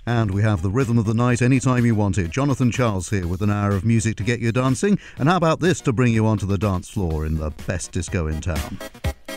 And we have the rhythm of the night anytime you want it. Jonathan Charles here with an hour of music to get you dancing. And how about this to bring you onto the dance floor in the best disco in town?